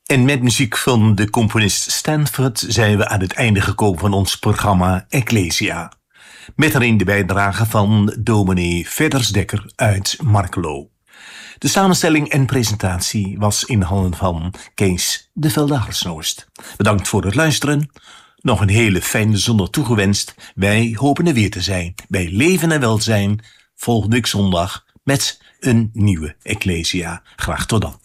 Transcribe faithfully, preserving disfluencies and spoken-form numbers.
En met muziek van de componist Stanford zijn we aan het einde gekomen van ons programma Ecclesia. Met daarin de bijdrage van dominee Veddersdekker uit Markelo. De samenstelling en presentatie was in handen van Kees de Velde-Harsnoost. Bedankt voor het luisteren. Nog een hele fijne zondag toegewenst. Wij hopen er weer te zijn bij Leven en Welzijn volgende week zondag met een nieuwe Ecclesia. Graag tot dan.